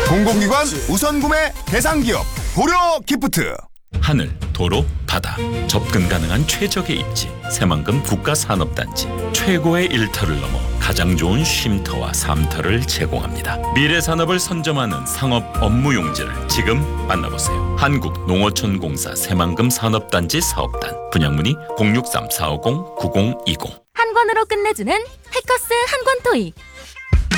공공기관 우선 구매 대상 기업 고려 기프트. 하늘, 도로, 바다 접근 가능한 최적의 입지 새만금 국가산업단지 최고의 일터를 넘어 가장 좋은 쉼터와 삶터를 제공합니다. 미래산업을 선점하는 상업 업무 용지를 지금 만나보세요. 한국농어촌공사 새만금 산업단지 사업단 분양문의 063-450-9020. 한 권으로 끝내주는 해커스 한 권 토익.